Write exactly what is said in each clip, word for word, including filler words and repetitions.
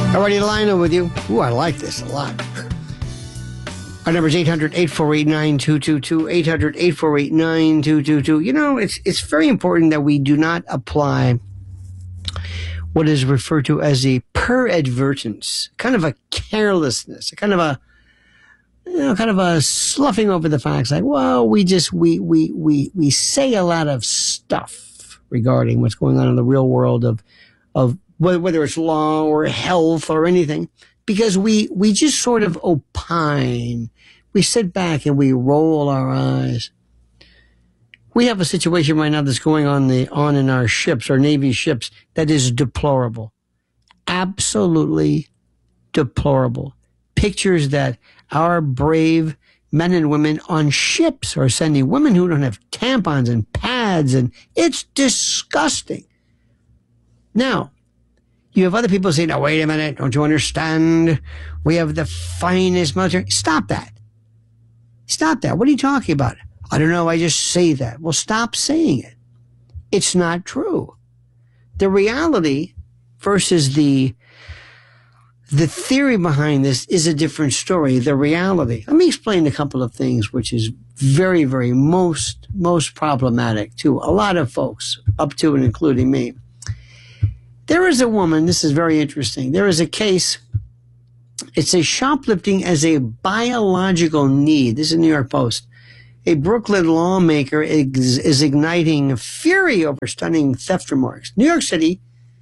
Alrighty, Lionel with you. Ooh, I like this a lot. Our number is eight hundred, eight four eight, nine two two two, eight hundred, eight four eight, nine two two two. You know, it's it's very important that we do not apply what is referred to as a peradvertence, kind of a carelessness, a kind of a, you know, kind of a sloughing over the facts. Like, well, we just, we, we, we, we say a lot of stuff regarding what's going on in the real world of, of whether it's law or health or anything, because we, we just sort of opine. We sit back and we roll our eyes. We have a situation right now that's going on the on in our ships, our Navy ships, that is deplorable. Absolutely deplorable. Pictures that our brave men and women on ships are sending, women who don't have tampons and pads, and it's disgusting. Now, you have other people saying, "Now, wait a minute, don't you understand? We have the finest military." Stop that. Stop that. What are you talking about? I don't know, I just say that. Well, stop saying it. It's not true. The reality versus the the theory behind this is a different story. The reality. Let me explain a couple of things which is very, very most, most problematic to a lot of folks, up to and including me. There is a woman, this is very interesting. There is a case, it's a shoplifting as a biological need. This is New York Post. A Brooklyn lawmaker is, is igniting fury over stunning theft remarks. New York City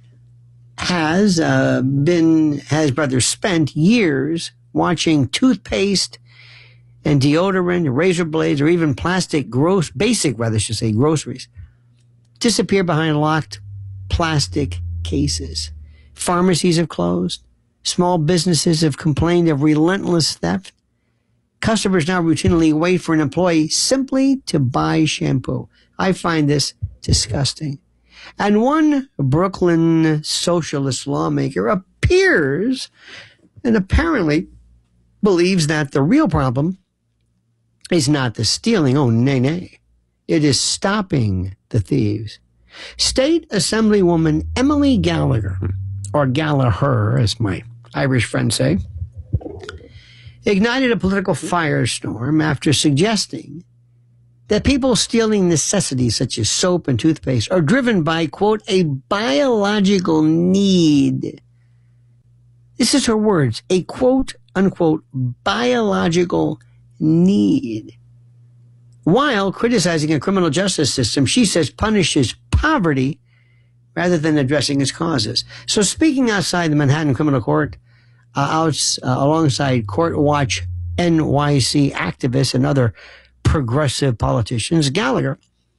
has uh, been, has rather spent years watching toothpaste and deodorant, razor blades, or even plastic gross, basic rather, I should say, groceries disappear behind locked plastic cases. Pharmacies have closed. Small businesses have complained of relentless theft. Customers now routinely wait for an employee simply to buy shampoo. I find this disgusting. And one Brooklyn socialist lawmaker appears and apparently believes that the real problem is not the stealing. Oh, nay, nay. It is stopping the thieves. State Assemblywoman Emily Gallagher, or Gallagher, as my Irish friends say, ignited a political firestorm after suggesting that people stealing necessities such as soap and toothpaste are driven by, quote, a biological need. This is her words, a quote, unquote, biological need. While criticizing a criminal justice system, she says, punishes poverty rather than addressing its causes. So speaking outside the Manhattan Criminal Court, Uh, out, uh, alongside Court Watch N Y C activists and other progressive politicians, Gallagher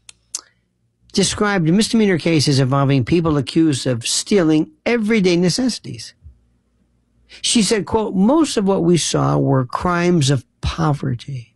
described misdemeanor cases involving people accused of stealing everyday necessities. She said, quote, most of what we saw were crimes of poverty.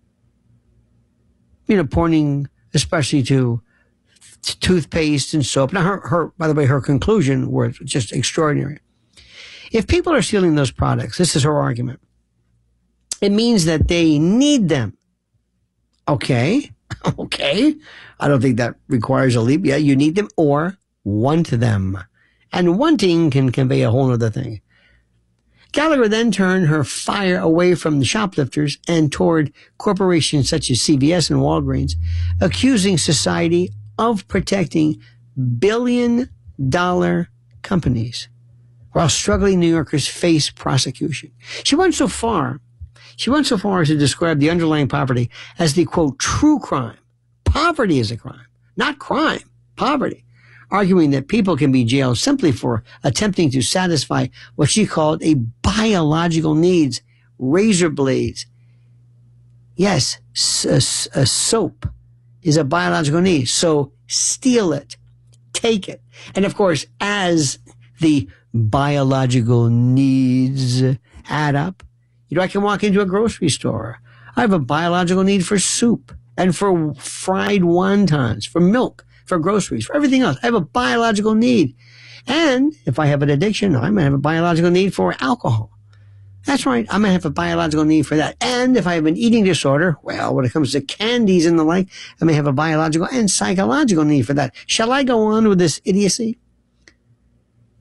You know, pointing especially to t- toothpaste and soap. Now, her, her, by the way, her conclusion was just extraordinary. If people are stealing those products, this is her argument, it means that they need them. Okay, okay. I don't think that requires a leap. Yeah, you need them or want them. And wanting can convey a whole other thing. Gallagher then turned her fire away from the shoplifters and toward corporations such as C V S and Walgreens, accusing society of protecting billion-dollar companies, while struggling New Yorkers face prosecution. She went so far, she went so far as to describe the underlying poverty as the, quote, true crime. Poverty is a crime, not crime, poverty, arguing that people can be jailed simply for attempting to satisfy what she called a biological needs, razor blades. Yes, a, a soap is a biological need, so steal it, take it. And of course, as the biological needs add up. You know, I can walk into a grocery store. I have a biological need for soup and for fried wontons, for milk, for groceries, for everything else. I have a biological need. And if I have an addiction, I might have a biological need for alcohol. That's right. I might have a biological need for that. And if I have an eating disorder, well, when it comes to candies and the like, I may have a biological and psychological need for that. Shall I go on with this idiocy?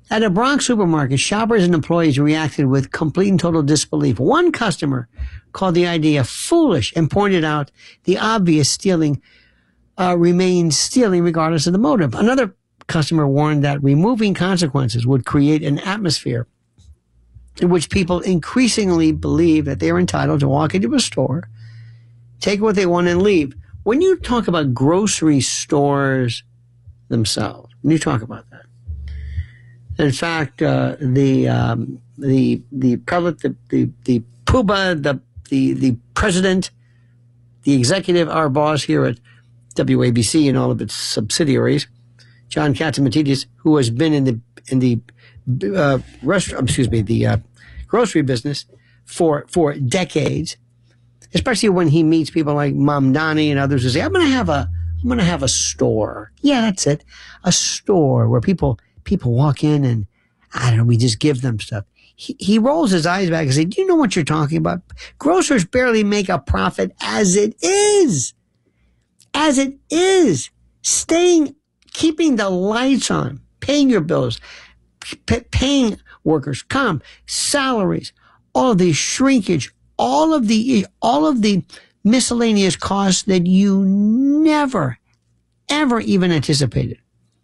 At a Bronx supermarket, shoppers and employees reacted with complete and total disbelief. One customer called the idea foolish and pointed out the obvious stealing uh, remains stealing regardless of the motive. Another customer warned that removing consequences would create an atmosphere in which people increasingly believe that they are entitled to walk into a store, take what they want, and leave. When you talk about grocery stores themselves, when you talk about that, in fact, uh, the um, the the prelate, the the the poobah, the the the president, the executive, our boss here at W A B C and all of its subsidiaries, John Catsimatidis, who has been in the in the uh, restaurant, excuse me, the uh, grocery business for for decades, especially when he meets people like Mamdani and others who say, "I'm going to have a I'm going to have a store." Yeah, that's it, a store where people. People walk in and, I don't know, we just give them stuff. He, he rolls his eyes back and says, do you know what you're talking about? Grocers barely make a profit as it is. As it is. Staying, keeping the lights on, paying your bills, p- paying workers' comp, salaries, all of the shrinkage, all of the, all of the miscellaneous costs that you never, ever even anticipated.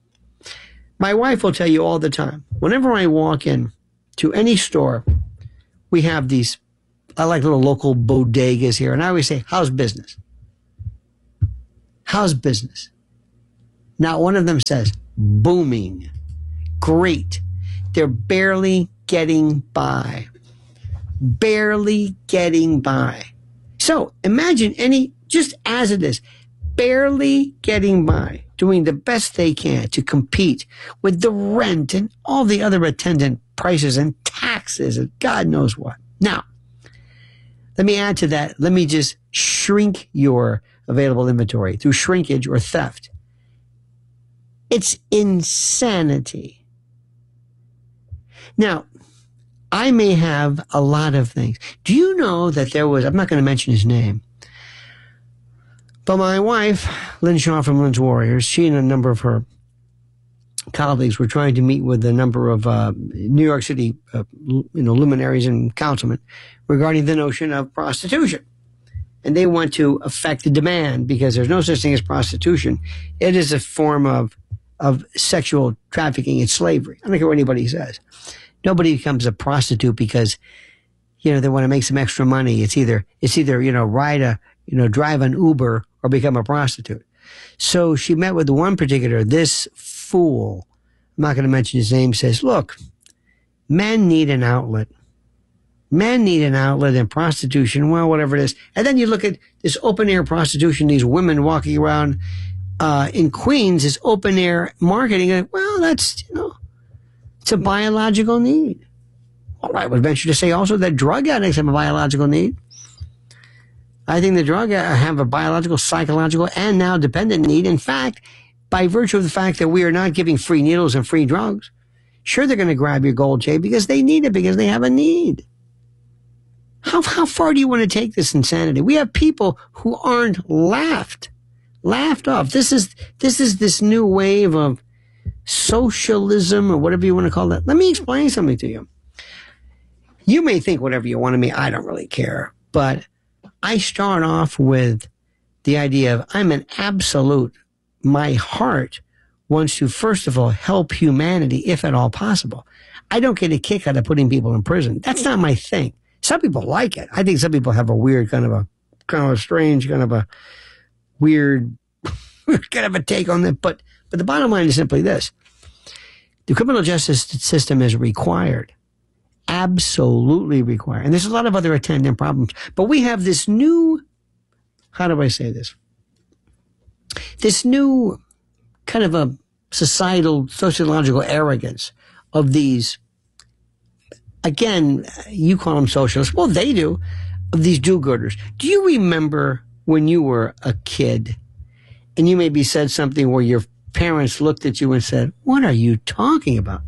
My wife will tell you all the time, whenever I walk in to any store, we have these, I like little local bodegas here, and I always say, how's business? How's business? Not one of them says, booming, great. They're barely getting by. Barely getting by. So imagine any, just as it is, barely getting by, doing the best they can to compete with the rent and all the other attendant prices and taxes and God knows what. Now, let me add to that. Let me just shrink your available inventory through shrinkage or theft. It's insanity. Now, I may have a lot of things. Do you know that there was, I'm not going to mention his name, but my wife, Lynn Shaw from Lynn's Warriors, she and a number of her colleagues were trying to meet with a number of uh, New York City, uh, you know, luminaries and councilmen regarding the notion of prostitution. And they want to affect the demand because there's no such thing as prostitution. It is a form of of sexual trafficking and slavery. I don't care what anybody says. Nobody becomes a prostitute because, you know, they want to make some extra money. It's either, it's either, you know, ride a, you know, drive an Uber or become a prostitute. So she met with one particular, this fool, I'm not going to mention his name, says, look, men need an outlet. Men need an outlet in prostitution, well, whatever it is. And then you look at this open air prostitution, these women walking around uh, in Queens, this open air marketing. Well, that's, you know, it's a biological need. Well, I would venture to say also that drug addicts have a biological need. I think the drug have a biological, psychological, and now dependent need. In fact, by virtue of the fact that we are not giving free needles and free drugs, sure, they're going to grab your gold chain because they need it, because they have a need. How, how far do you want to take this insanity? We have people who aren't laughed, laughed off. This is, this is this new wave of socialism or whatever you want to call it. Let me explain something to you. You may think whatever you want of me. I don't really care. But I start off with the idea of I'm an absolute, my heart wants to, first of all, help humanity if at all possible. I don't get a kick out of putting people in prison. That's not my thing. Some people like it. I think some people have a weird kind of a, kind of a strange, kind of a weird, kind of a take on it. But, but the bottom line is simply this. The criminal justice system is required. Absolutely required. And there's a lot of other attendant problems. But we have this new, how do I say this? This new kind of a societal, sociological arrogance of these, again, you call them socialists. Well, they do, of these do-gooders. Do you remember when you were a kid and you maybe said something where your parents looked at you and said, what are you talking about?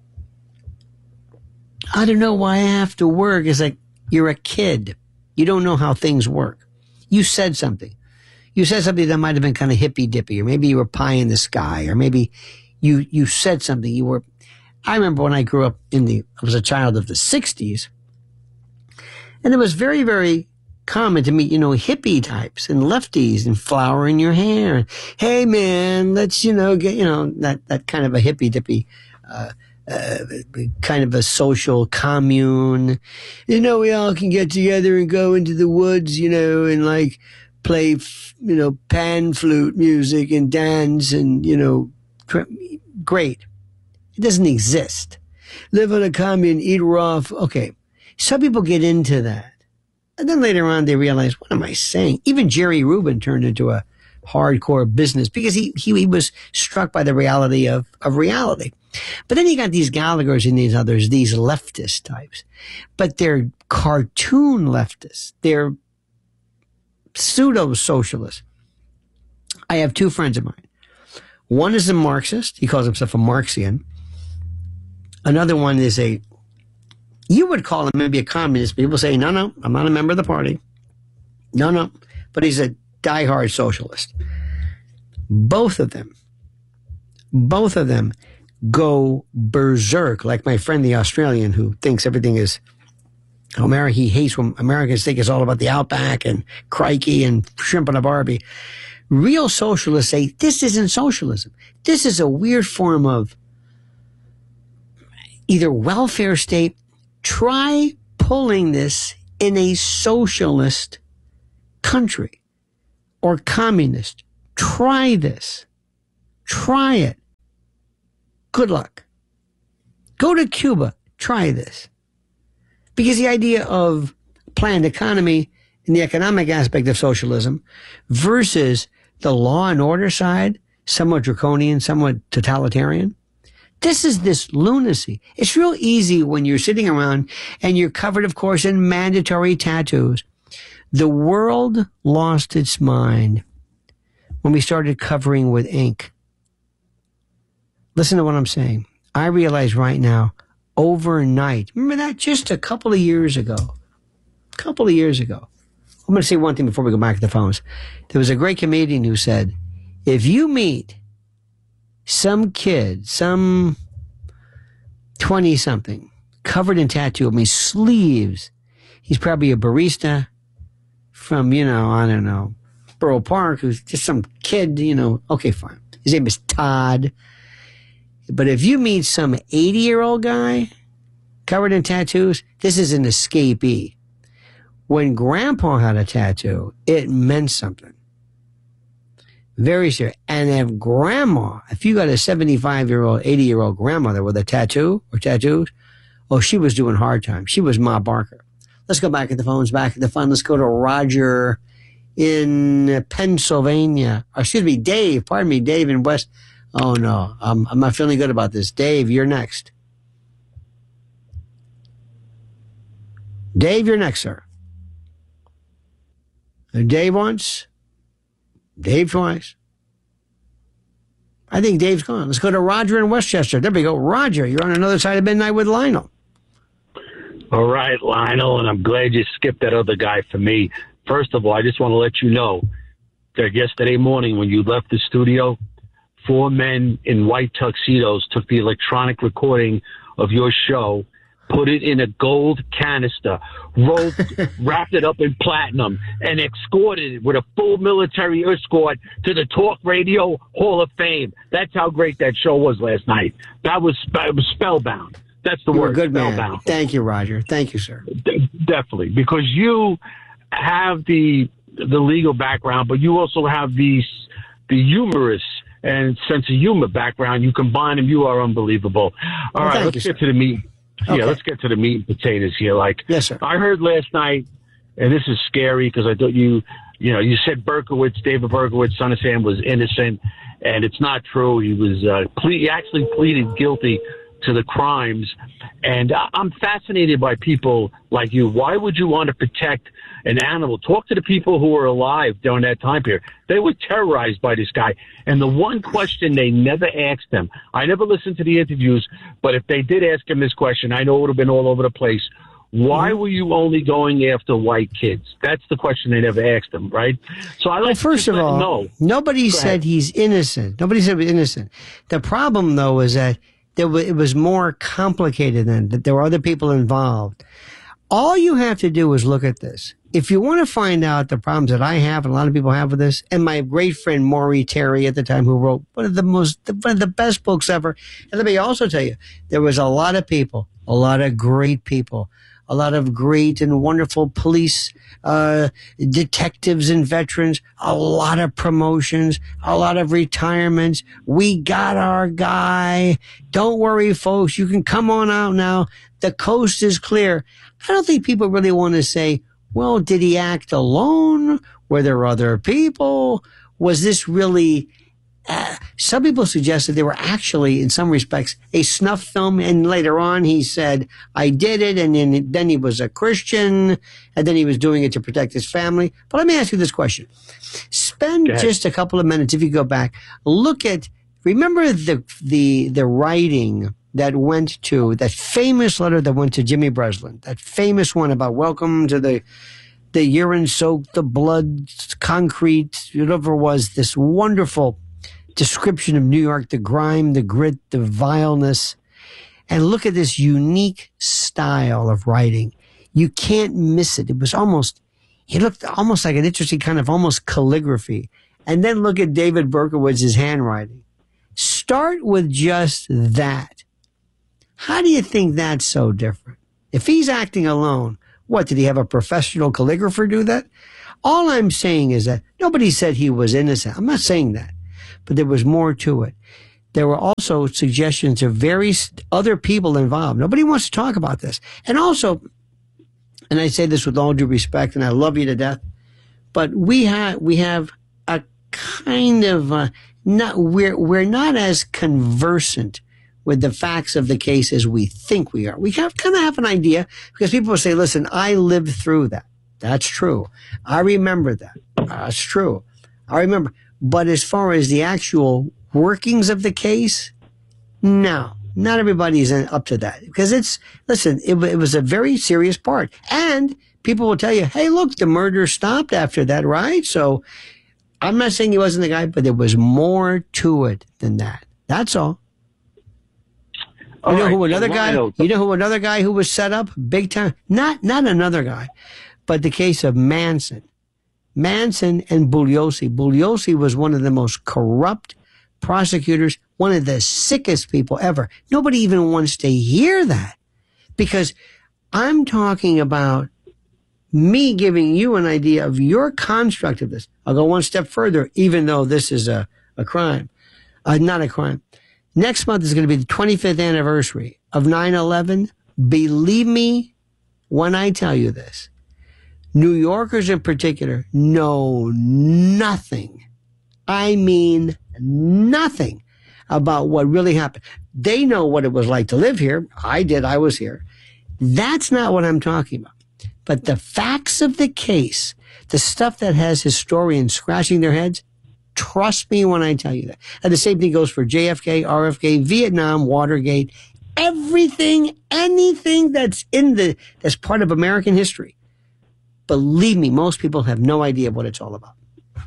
I don't know why I have to work. It's like, you're a kid. You don't know how things work. You said something. You said something that might have been kind of hippy-dippy, or maybe you were pie in the sky, or maybe you, you said something. You were, I remember when I grew up in the, I was a child of the sixties, and it was very, very common to meet, you know, hippie types and lefties and flower in your hair. And, hey, man, let's, you know, get, you know, that, that kind of a hippie dippy, uh, uh, kind of a social commune. You know, we all can get together and go into the woods, you know, and like play, you know, pan flute music and dance and, you know, great. It doesn't exist. Live on a commune, eat raw. Okay. Some people get into that. And then later on, they realize, what am I saying? Even Jerry Rubin turned into a hardcore business because he, he, he was struck by the reality of, of reality. But then you got these Gallaghers and these others, these leftist types. But they're cartoon leftists. They're pseudo-socialists. I have two friends of mine. One is a Marxist. He calls himself a Marxian. Another one is a, you would call him maybe a communist. People say, no, no, I'm not a member of the party. No, no. But he's a diehard socialist. Both of them, both of them go berserk, like my friend the Australian who thinks everything is, America, he hates when Americans think it's all about the Outback and crikey and shrimp on a Barbie. Real socialists say, this isn't socialism. This is a weird form of either welfare state. Try pulling this in a socialist country or communist. Try this. Try it. Good luck. Go to Cuba. Try this. Because the idea of planned economy and the economic aspect of socialism versus the law and order side, somewhat draconian, somewhat totalitarian. This is this lunacy. It's real easy when you're sitting around and you're covered, of course, in mandatory tattoos. The world lost its mind when we started covering with ink. Listen to what I'm saying. I realize right now, overnight, remember that just a couple of years ago, a couple of years ago. I'm going to say one thing before we go back to the phones. There was a great comedian who said, if you meet some kid, some twenty-something, covered in tattoo, I mean, sleeves, he's probably a barista from, you know, I don't know, Borough Park, who's just some kid, you know, okay, fine. His name is Todd. But if you meet some eighty-year-old guy covered in tattoos, this is an escapee. When Grandpa had a tattoo, it meant something. Very serious. And if Grandma, if you got a seventy-five-year-old, eighty-year-old grandmother with a tattoo or tattoos, oh, she was doing hard time. She was Ma Barker. Let's go back at the phones, back at the fun. Let's go to Roger in Pennsylvania. Or excuse me, Dave. Pardon me, Dave in West. Oh, no. Um, I'm not feeling good about this. Dave, you're next. Dave, you're next, sir. Dave once. Dave twice. I think Dave's gone. Let's go to Roger in Westchester. There we go. Roger, you're on another side of midnight with Lionel. All right, Lionel, and I'm glad you skipped that other guy for me. First of all, I just want to let you know that yesterday morning when you left the studio, four men in white tuxedos took the electronic recording of your show, put it in a gold canister, rolled, wrapped it up in platinum, and escorted it with a full military escort to the Talk Radio Hall of Fame. That's how great that show was last night. That was, it was spellbound. That's the You're word. a good man. Spellbound. Thank you, Roger. Thank you, sir. De- definitely, because you have the the legal background, but you also have the the humorous and sense of humor background. You combine them, you are unbelievable. All well, right, let's you, get sir. to the meat. Okay. Yeah, let's get to the meat and potatoes here. Like, yes, sir. I heard last night, and this is scary because I thought you, you know, you said Berkowitz, David Berkowitz, son of Sam, was innocent, and it's not true. He was uh, ple- he actually pleaded guilty to the crimes, and I- I'm fascinated by people like you. Why would you want to protect an animal? Talk to the people who were alive during that time period. They were terrorized by this guy. And the one question they never asked him, I never listened to the interviews, but if they did ask him this question, I know it would have been all over the place. Why mm-hmm. were you only going after white kids? That's the question they never asked him, right? So I like well, first of all, know. nobody said he's innocent. Nobody said he was innocent. The problem, though, is that There w- it was more complicated than that. There were other people involved. All you have to do is look at this. If you want to find out the problems that I have and a lot of people have with this, and my great friend Maury Terry at the time, who wrote one of the most, one of the best books ever. And let me also tell you, there was a lot of people, a lot of great people, a lot of great and wonderful police, uh, detectives and veterans, a lot of promotions, a lot of retirements. We got our guy. Don't worry, folks. You can come on out now. The coast is clear. I don't think people really want to say, well, did he act alone? Were there other people? Was this really... Uh, some people suggested they were actually, in some respects, a snuff film. And later on, he said, I did it. And then, then he was a Christian. And then he was doing it to protect his family. But let me ask you this question. Spend just a couple of minutes, if you go back, look at, remember the, the, the writing that went to, that famous letter that went to Jimmy Breslin, that famous one about welcome to the, the urine soaked, the blood, concrete, whatever it was, this wonderful description of New York, the grime, the grit, the vileness. And look at this unique style of writing. You can't miss it. It was almost, he looked almost like an interesting kind of almost calligraphy. And then look at David Berkowitz's handwriting. Start with just that. How do you think that's so different? If he's acting alone, what, did he have a professional calligrapher do that? All I'm saying is that nobody said he was innocent. I'm not saying that. But there was more to it. There were also suggestions of various other people involved. Nobody wants to talk about this. And also, and I say this with all due respect, and I love you to death, but we have we have a kind of uh, not we're we're not as conversant with the facts of the case as we think we are. We have kind of have an idea because people will say, "Listen, I lived through that. That's true. I remember that. That's true. I remember." But as far as the actual workings of the case, no, not everybody's up to that. Because it's, listen, it, it was a very serious part. And people will tell you, hey, look, the murder stopped after that, right? So I'm not saying he wasn't the guy, but there was more to it than that. That's all. all you know right, who another well, guy, Lionel, you know who another guy who was set up big time? Not, not another guy, but the case of Manson. Manson and Bugliosi. Bugliosi was one of the most corrupt prosecutors, one of the sickest people ever. Nobody even wants to hear that because I'm talking about me giving you an idea of your construct of this. I'll go one step further, even though this is a, a crime, uh, not a crime. Next month is going to be the twenty-fifth anniversary of nine eleven. Believe me when I tell you this. New Yorkers in particular know nothing. I mean nothing about what really happened. They know what it was like to live here. I did. I was here. That's not what I'm talking about. But the facts of the case, the stuff that has historians scratching their heads, trust me when I tell you that. And the same thing goes for J F K, R F K, Vietnam, Watergate, everything, anything that's in the, that's part of American history. Believe me, most people have no idea what it's all about.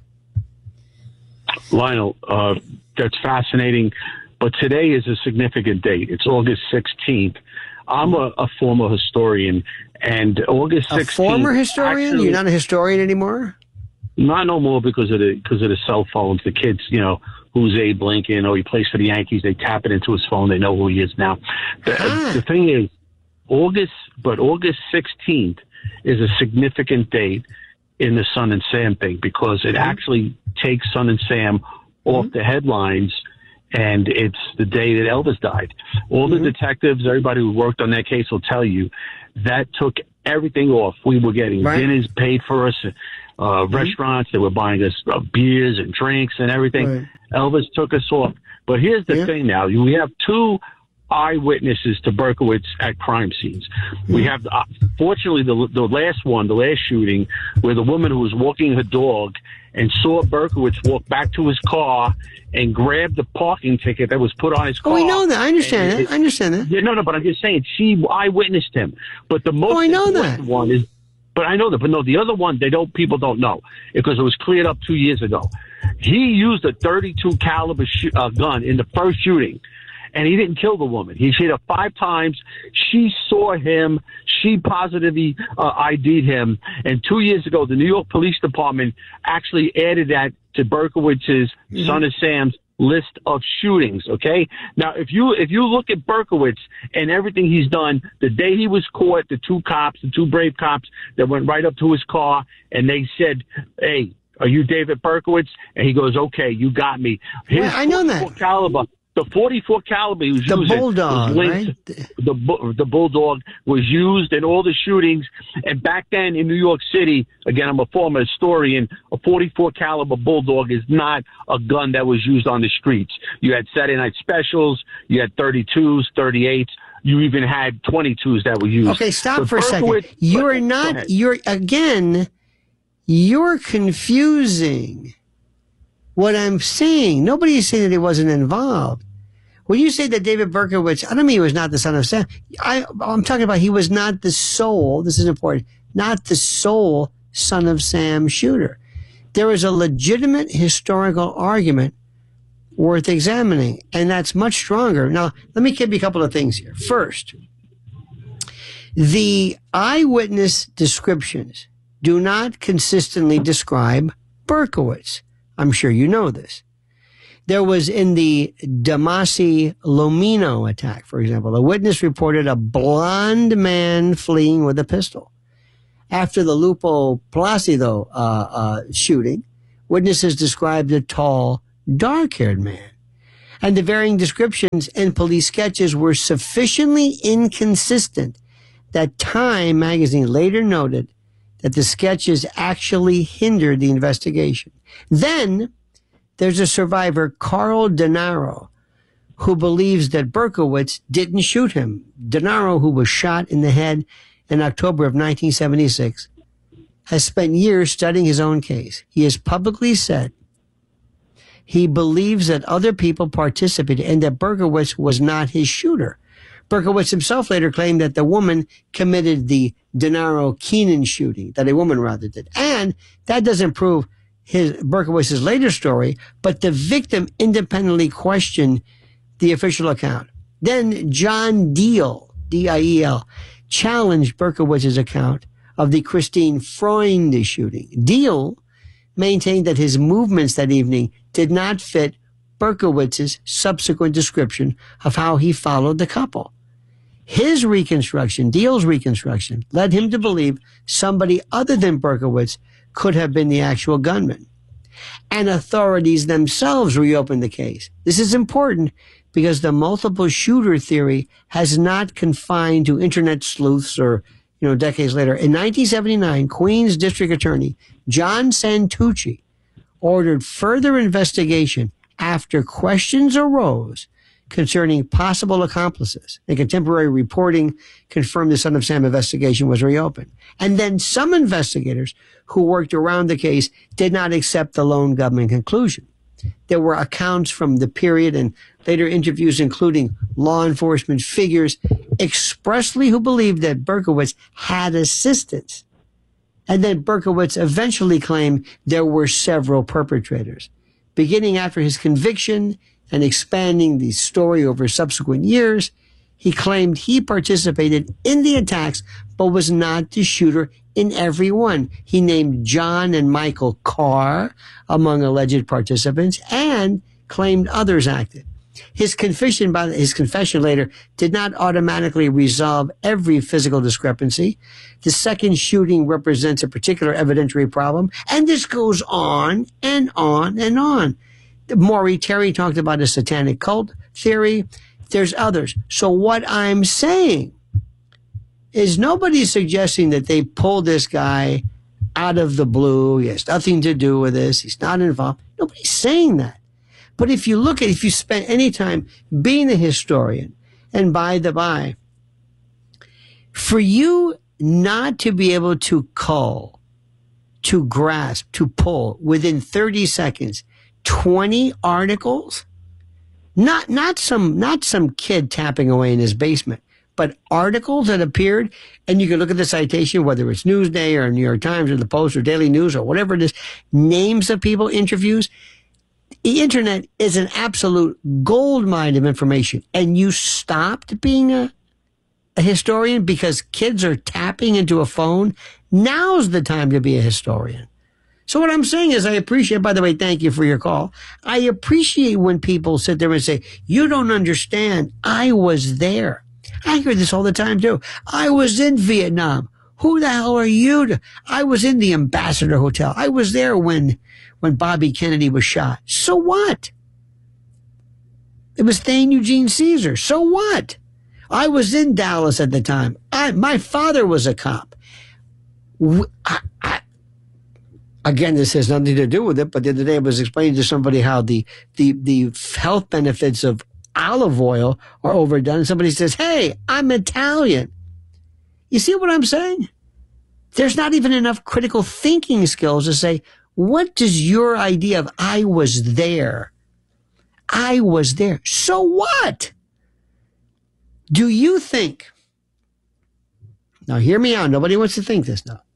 Lionel, uh, that's fascinating. But today is a significant date. It's August sixteenth. I'm a, a former historian, and August sixteenth. A former historian? Actually, you're not a historian anymore? Not no more because of the because of the cell phones. The kids, you know, who's Abe Lincoln, or he plays for the Yankees. They tap it into his phone. They know who he is now. The, ah. the thing is, August, but August sixteenth is a significant date in the Son and Sam thing because it actually takes Son and Sam off mm-hmm. the headlines, and it's the day that Elvis died. All mm-hmm. the detectives, everybody who worked on that case will tell you that took everything off. We were getting right. dinners paid for us, uh, mm-hmm. restaurants. They were buying us uh, beers and drinks and everything. Right. Elvis took us off. But here's the yeah. thing now. We have two eyewitnesses to Berkowitz at crime scenes. Mm-hmm. We have, uh, fortunately, the, the last one, the last shooting, where the woman who was walking her dog and saw Berkowitz walk back to his car and grab the parking ticket that was put on his car. Oh, we know that. I understand that. It, I understand that. Yeah, no, no, but I'm just saying, she eyewitnessed him. But the most oh, I know important that. one is, but I know that, but no, the other one, they don't, people don't know because it was cleared up two years ago. He used a thirty-two caliber sh- uh, gun in the first shooting. and he didn't kill the woman. He hit her five times. She saw him. She positively uh, I D'd him. And two years ago, the New York Police Department actually added that to Berkowitz's mm-hmm. Son of Sam's list of shootings. Okay. Now, if you if you look at Berkowitz and everything he's done, the day he was caught, the two cops, the two brave cops that went right up to his car and they said, "Hey, are you David Berkowitz?" And he goes, "Okay, you got me." His well, I know that caliber. The forty-four caliber he was the using, bulldog, was right? The the bulldog was used in all the shootings. And back then in New York City, again, I'm a former historian. A forty-four caliber bulldog is not a gun that was used on the streets. You had Saturday Night Specials, you had thirty-twos, thirty-eights. You even had twenty-twos that were used. Okay, stop but for Berkowitz, a second. You're not. You're again. You're confusing what I'm saying. Nobody is saying that he wasn't involved. When you say that David Berkowitz, I don't mean he was not the son of Sam. I, I'm talking about he was not the sole, this is important, not the sole son of Sam shooter. There is a legitimate historical argument worth examining, and that's much stronger. Now, let me give you a couple of things here. First, the eyewitness descriptions do not consistently describe Berkowitz. I'm sure you know this. There was in the Damasi Lomino attack, for example, a witness reported a blonde man fleeing with a pistol. After the Lupo Placido uh, uh, shooting, witnesses described a tall, dark-haired man. And the varying descriptions and police sketches were sufficiently inconsistent that Time magazine later noted that the sketches actually hindered the investigation. Then there's a survivor, Carl Denaro, who believes that Berkowitz didn't shoot him. Denaro, who was shot in the head in October of nineteen seventy-six, has spent years studying his own case. He has publicly said he believes that other people participated and that Berkowitz was not his shooter. Berkowitz himself later claimed that the woman committed the Denaro Keenan shooting, that a woman rather did. And that doesn't prove his Berkowitz's later story, but the victim independently questioned the official account. Then John Deal, D I E L, challenged Berkowitz's account of the Christine Freund shooting. Deal maintained that his movements that evening did not fit Berkowitz's subsequent description of how he followed the couple. His reconstruction, Deal's reconstruction, led him to believe somebody other than Berkowitz could have been the actual gunman. And authorities themselves reopened the case. This is important because the multiple shooter theory has not confined to internet sleuths or, you know, decades later. In nineteen seventy-nine, Queens District Attorney John Santucci ordered further investigation after questions arose concerning possible accomplices. And contemporary reporting confirmed the Son of Sam investigation was reopened. And then some investigators who worked around the case did not accept the lone gunman conclusion. There were accounts from the period and later interviews, including law enforcement figures, expressly who believed that Berkowitz had assistants. And then Berkowitz eventually claimed there were several perpetrators. Beginning after his conviction and expanding the story over subsequent years, he claimed he participated in the attacks, but was not the shooter in every one. He named John and Michael Carr among alleged participants and claimed others acted. His confession, by his confession later, did not automatically resolve every physical discrepancy. The second shooting represents a particular evidentiary problem, and this goes on and on and on. Maury Terry talked about a satanic cult theory. There's others. So what I'm saying is nobody's suggesting that they pulled this guy out of the blue. He has nothing to do with this. He's not involved. Nobody's saying that. But if you look at, if you spend any time being a historian, and by the by, for you not to be able to cull, to grasp, to pull within thirty seconds, twenty articles, not, not some, not some kid tapping away in his basement, but articles that appeared, and you can look at the citation, whether it's Newsday or New York Times or the Post or Daily News or whatever it is, names of people, interviews. The internet is an absolute gold mine of information, and you stopped being a, a historian because kids are tapping into a phone. Now's the time to be a historian. So what I'm saying is I appreciate, by the way, thank you for your call. I appreciate when people sit there and say, you don't understand. I was there. I hear this all the time too. I was in Vietnam. Who the hell are you to? I was in the Ambassador Hotel. I was there when, when Bobby Kennedy was shot. So what? It was Thane Eugene Caesar. So what? I was in Dallas at the time. I, my father was a cop. I, I, Again, this has nothing to do with it, but the other day I was explaining to somebody how the, the, the health benefits of olive oil are overdone. And somebody says, hey, I'm Italian. You see what I'm saying? There's not even enough critical thinking skills to say, what does your idea of I was there? I was there. So what? Do you think? Now hear me out. Nobody wants to think this now.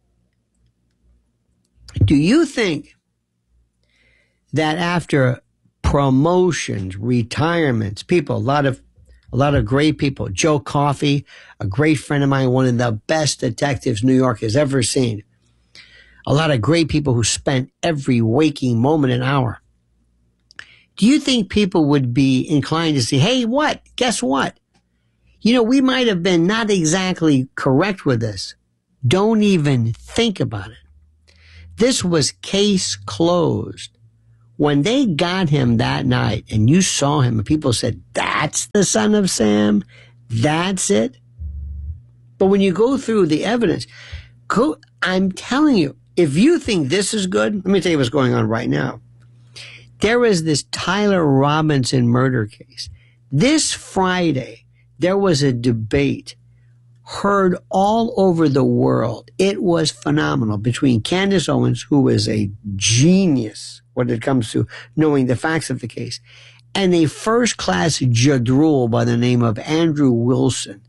Do you think that after promotions, retirements, people, a lot of, a lot of great people, Joe Coffey, a great friend of mine, one of the best detectives New York has ever seen, a lot of great people who spent every waking moment and hour. Do you think people would be inclined to say, hey, what? Guess what? You know, we might have been not exactly correct with this. Don't even think about it. This was case closed. When they got him that night and you saw him and people said, that's the son of Sam, that's it. But when you go through the evidence, go, I'm telling you, if you think this is good, let me tell you what's going on right now. There is this Tyler Robinson murder case. This Friday, there was a debate heard all over the world. It was phenomenal between Candace Owens, who is a genius when it comes to knowing the facts of the case, and a first-class jadrul by the name of Andrew Wilson,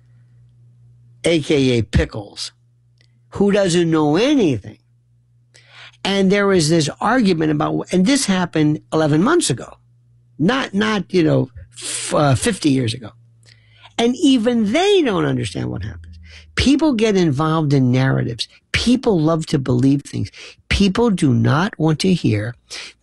a k a. Pickles, who doesn't know anything. And there was this argument about, and this happened eleven months ago, not, not you know, f- uh, fifty years ago. And even they don't understand what happens. People get involved in narratives. People love to believe things. People do not want to hear